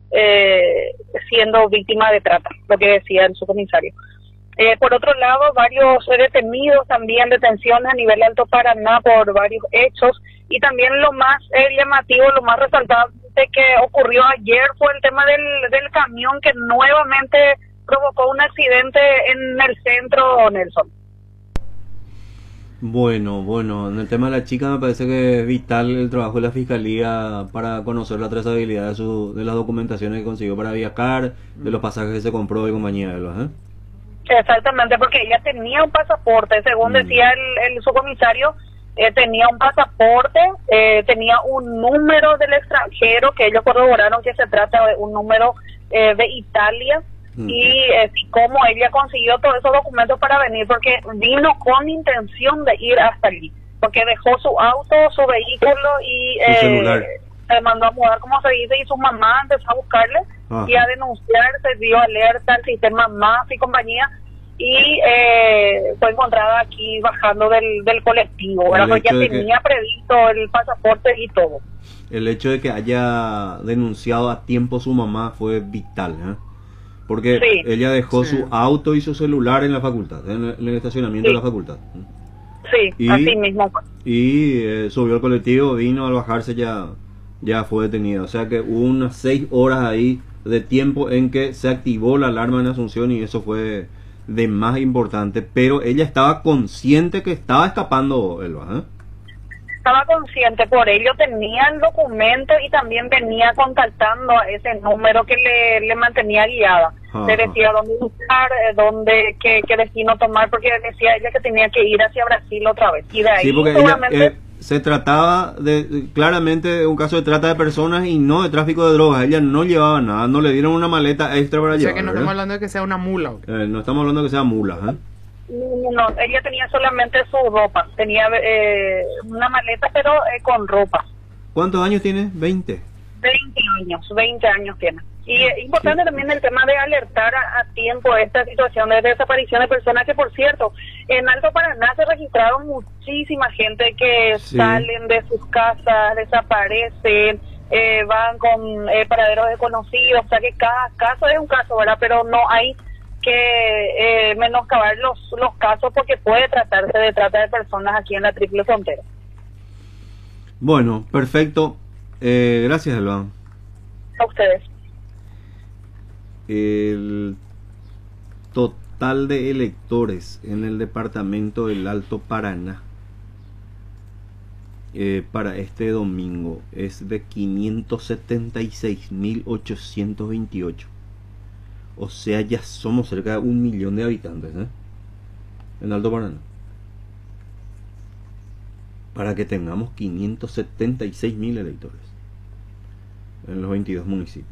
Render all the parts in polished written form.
siendo víctima de trata, lo que decía el subcomisario. Por otro lado, varios detenidos, también detenciones a nivel de Alto Paraná por varios hechos, y también lo más llamativo, lo más resaltante que ocurrió ayer fue el tema del camión que nuevamente provocó un accidente en el centro, Nelson. Bueno, en el tema de la chica me parece que es vital el trabajo de la fiscalía para conocer la trazabilidad de las documentaciones que consiguió para viajar, de los pasajes que se compró y compañía de los, Exactamente, porque ella tenía un pasaporte, según decía el subcomisario, tenía un pasaporte, tenía un número del extranjero, que ellos corroboraron que se trata de un número de Italia, y cómo ella consiguió todos esos documentos para venir, porque vino con intención de ir hasta allí, porque dejó su auto, su vehículo y se mandó a mudar, como se dice, y su mamá empezó a buscarle y a denunciar, se dio alerta al sistema MAF y compañía, y fue encontrada aquí bajando del colectivo, ¿verdad? Porque ya tenía previsto el pasaporte y todo. El hecho de que haya denunciado a tiempo su mamá fue vital, porque ella dejó su auto y su celular en la facultad, en el estacionamiento de la facultad. Sí, así mismo. Y subió al colectivo, vino, al bajarse ya fue detenido. O sea que hubo unas 6 horas ahí de tiempo en que se activó la alarma en Asunción, y eso fue de más importante. Pero ella estaba consciente que estaba escapando, Elba, Estaba consciente, por ello tenía el documento y también venía contactando a ese número que le mantenía guiada. Le decía dónde buscar, qué destino tomar, porque decía ella que tenía que ir hacia Brasil otra vez. Y de ahí porque ella, se trataba claramente de un caso de trata de personas y no de tráfico de drogas. Ella no llevaba nada, no le dieron una maleta extra para llevar. O sea que no estamos hablando de que sea una mula. No estamos hablando de que sea mula, No, ella tenía solamente su ropa, tenía una maleta, pero con ropa. ¿Cuántos años tiene? 20 años tiene. Y es importante también el tema de alertar a tiempo esta situación de desaparición de personas, que por cierto, en Alto Paraná se registraron muchísima gente que salen de sus casas, desaparecen, van con paraderos desconocidos, o sea que cada caso es un caso, ¿verdad? Pero no hay que menoscabar los casos, porque puede tratarse de trata de personas aquí en la Triple Frontera. Bueno, perfecto. Gracias, Elba. A ustedes. El total de electores en el departamento del Alto Paraná para este domingo es de 576.828. O sea, ya somos cerca de 1 millón de habitantes en Alto Paraná. Para que tengamos 576.000 electores en los 22 municipios.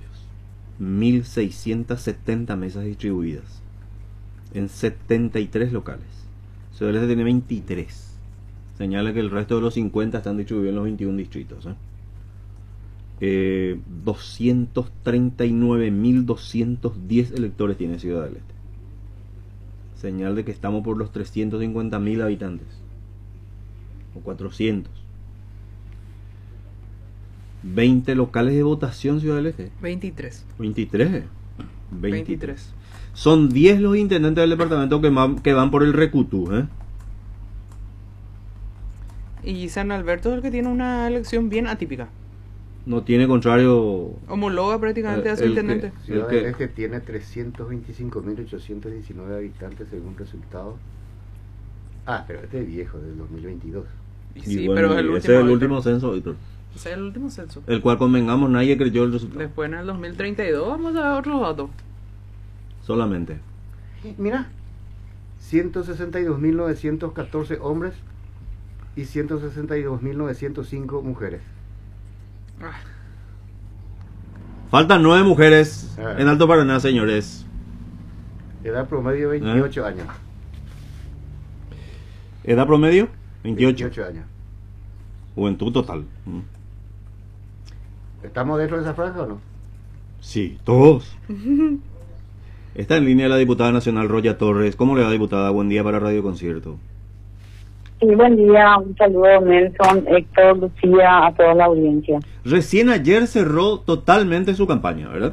1.670 mesas distribuidas en 73 locales. Ciudad tiene 23. Señala que el resto de los 50 están distribuidos en los 21 distritos. 239.210 electores tiene Ciudad del Este. Señal de que estamos por los 350.000 habitantes. O 400. 20 locales de votación, Ciudad del Este. 23. 23. Son 10 los intendentes del departamento que van por el Recutú, Y San Alberto es el que tiene una elección bien atípica. No tiene contrario. Homologa prácticamente a su intendente. Ciudad del Este tiene 325.819 habitantes según resultados. Pero este es viejo, del 2022. Sí, bueno, pero ese es el último censo, Víctor. Ese es el último censo. El cual, convengamos, nadie creyó el resultado. Después en el 2032 vamos a ver otros datos. Solamente. Mira, 162.914 hombres y 162.905 mujeres. Faltan 9 mujeres en Alto Paraná, señores. Edad promedio 28 años. ¿Edad promedio? 28 años. Juventud total. ¿Estamos dentro de esa franja o no? Sí, todos. Está en línea la diputada nacional Roya Torres. ¿Cómo le va, diputada? Buen día para Radio Concierto. Sí, buen día. Un saludo, Nelson, Héctor, Lucía, a toda la audiencia. Recién ayer cerró totalmente su campaña, ¿verdad?